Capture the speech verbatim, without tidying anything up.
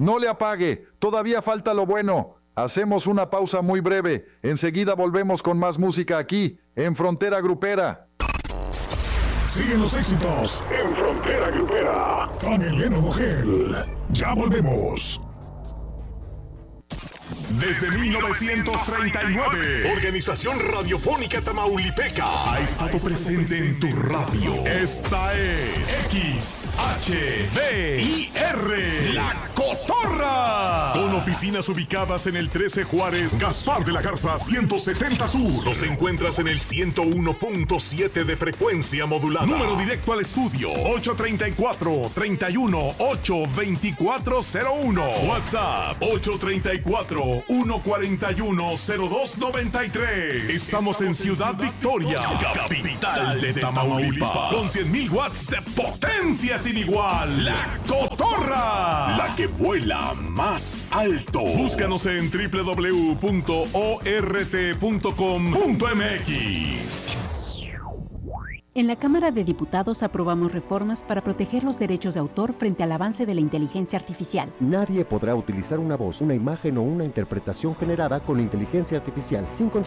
No le apague, todavía falta lo bueno. Hacemos una pausa muy breve. Enseguida volvemos con más música aquí, en Frontera Grupera. Siguen los éxitos en Frontera Grupera con Elena Bogel. Ya volvemos. Desde mil novecientos treinta y nueve, Organización Radiofónica Tamaulipeca ha estado presente en tu radio. Esta es X H D I R, La Cotorra. Con oficinas ubicadas en el trece Juárez, Gaspar de la Garza ciento setenta Sur. Los encuentras en el ciento uno punto siete de frecuencia modulada. Número directo al estudio ocho treinta y cuatro, treinta y uno, ocho veinticuatro cero uno. WhatsApp ocho treinta y cuatro, uno cuarenta y uno, cero dos noventa y tres. Estamos en Ciudad Victoria, capital de Tamaulipas, con cien mil watts de potencia sin igual. La Cotorra, la que vuela más alto. Búscanos en doble u doble u doble u punto o r t punto com punto m x. En la Cámara de Diputados aprobamos reformas para proteger los derechos de autor frente al avance de la inteligencia artificial. Nadie podrá utilizar una voz, una imagen o una interpretación generada con inteligencia artificial sin